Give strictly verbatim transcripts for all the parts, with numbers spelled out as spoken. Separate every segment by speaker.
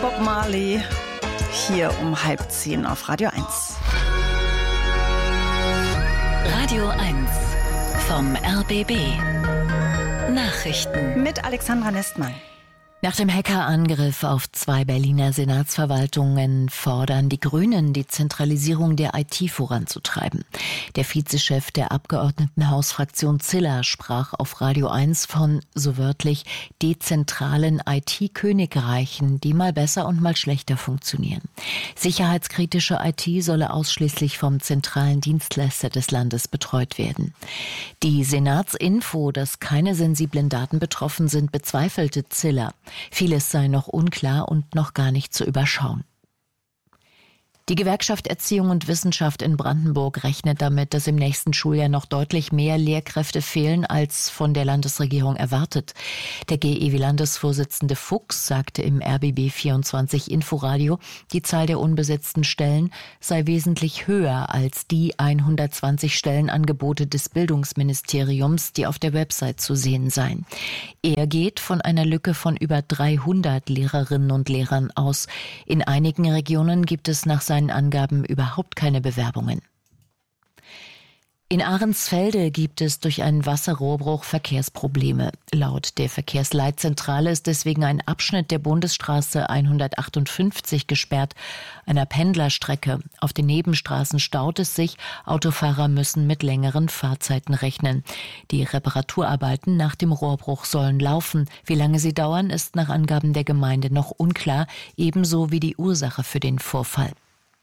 Speaker 1: Bob Marley hier um halb zehn auf Radio eins.
Speaker 2: Radio eins vom R B B. Nachrichten
Speaker 1: mit Alexandra Nestmann.
Speaker 3: Nach dem Hackerangriff auf zwei Berliner Senatsverwaltungen fordern die Grünen, die Zentralisierung der I T voranzutreiben. Der Vizechef der Abgeordnetenhausfraktion Ziller sprach auf Radio eins von, so wörtlich, dezentralen I T-Königreichen, die mal besser und mal schlechter funktionieren. Sicherheitskritische I T solle ausschließlich vom zentralen Dienstleister des Landes betreut werden. Die Senatsinfo, dass keine sensiblen Daten betroffen sind, bezweifelte Ziller. Vieles sei noch unklar und noch gar nicht zu überschauen. Die Gewerkschaft Erziehung und Wissenschaft in Brandenburg rechnet damit, dass im nächsten Schuljahr noch deutlich mehr Lehrkräfte fehlen, als von der Landesregierung erwartet. Der G E W-Landesvorsitzende Fuchs sagte im R B B vierundzwanzig Inforadio, die Zahl der unbesetzten Stellen sei wesentlich höher als die hundertzwanzig Stellenangebote des Bildungsministeriums, die auf der Website zu sehen seien. Er geht von einer Lücke von über dreihundert Lehrerinnen und Lehrern aus. In einigen Regionen gibt es nach seinen Angaben überhaupt keine Bewerbungen. In Ahrensfelde gibt es durch einen Wasserrohrbruch Verkehrsprobleme. Laut der Verkehrsleitzentrale ist deswegen ein Abschnitt der Bundesstraße hundertachtundfünfzig gesperrt, einer Pendlerstrecke. Auf den Nebenstraßen staut es sich. Autofahrer müssen mit längeren Fahrzeiten rechnen. Die Reparaturarbeiten nach dem Rohrbruch sollen laufen. Wie lange sie dauern, ist nach Angaben der Gemeinde noch unklar, ebenso wie die Ursache für den Vorfall.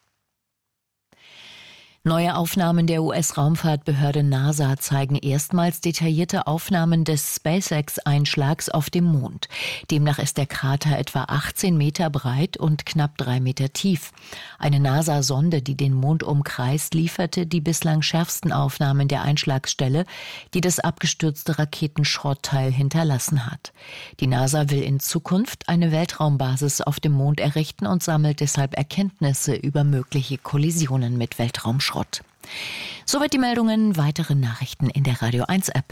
Speaker 3: Neue Aufnahmen der U S-Raumfahrtbehörde NASA zeigen erstmals detaillierte Aufnahmen des SpaceX-Einschlags auf dem Mond. Demnach ist der Krater etwa achtzehn Meter breit und knapp drei Meter tief. Eine NASA-Sonde, die den Mond umkreist, lieferte die bislang schärfsten Aufnahmen der Einschlagsstelle, die das abgestürzte Raketenschrottteil hinterlassen hat. Die NASA will in Zukunft eine Weltraumbasis auf dem Mond errichten und sammelt deshalb Erkenntnisse über mögliche Kollisionen mit Weltraumschrott. Soweit die Meldungen, weitere Nachrichten in der Radio eins App.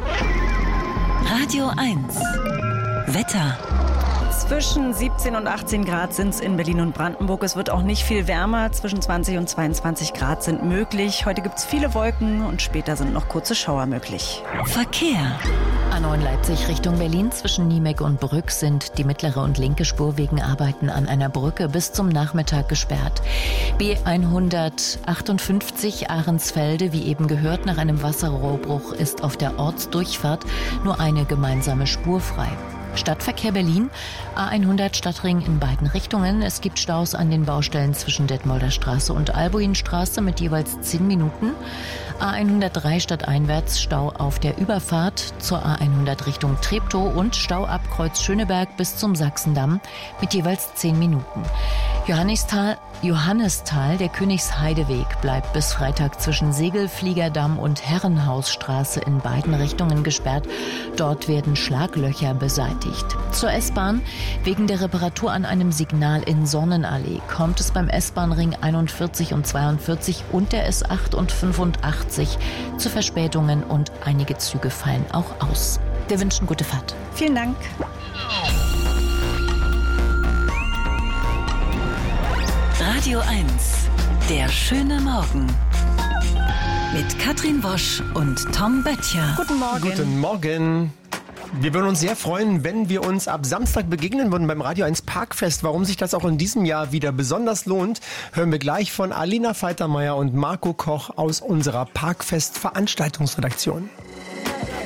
Speaker 2: Radio eins Wetter.
Speaker 1: Zwischen siebzehn und achtzehn Grad sind es in Berlin und Brandenburg. Es wird auch nicht viel wärmer. Zwischen zwanzig und zweiundzwanzig Grad sind möglich. Heute gibt es viele Wolken und später sind noch kurze Schauer möglich.
Speaker 2: Verkehr.
Speaker 3: A neun Leipzig Richtung Berlin zwischen Niemek und Brück sind die mittlere und linke Spur wegen Arbeiten an einer Brücke bis zum Nachmittag gesperrt. B hundertachtundfünfzig Ahrensfelde, wie eben gehört, nach einem Wasserrohrbruch ist auf der Ortsdurchfahrt nur eine gemeinsame Spur frei. Stadtverkehr Berlin, A hundert Stadtring in beiden Richtungen. Es gibt Staus an den Baustellen zwischen Detmolder Straße und Albuinstraße mit jeweils zehn Minuten. A hundertdrei stadteinwärts Stau auf der Überfahrt zur A hundert Richtung Treptow und Stau ab Kreuz Schöneberg bis zum Sachsendamm mit jeweils zehn Minuten. Johannisthal, Johannisthal, der Königsheideweg bleibt bis Freitag zwischen Segelfliegerdamm und Herrenhausstraße in beiden Richtungen gesperrt. Dort werden Schlaglöcher beseitigt. Zur S-Bahn. Wegen der Reparatur an einem Signal in Sonnenallee kommt es beim S-Bahn-Ring einundvierzig und zweiundvierzig und der S acht und fünfundachtzig zu Verspätungen und einige Züge fallen auch aus. Wir wünschen gute Fahrt.
Speaker 1: Vielen Dank.
Speaker 2: Radio eins, der schöne Morgen. Mit Katrin Wosch und Tom Böttcher.
Speaker 1: Guten Morgen.
Speaker 4: Guten Morgen. Wir würden uns sehr freuen, wenn wir uns ab Samstag begegnen würden beim Radio eins Parkfest. Warum sich das auch in diesem Jahr wieder besonders lohnt, hören wir gleich von Alina Faltermeier und Marco Koch aus unserer Parkfest-Veranstaltungsredaktion.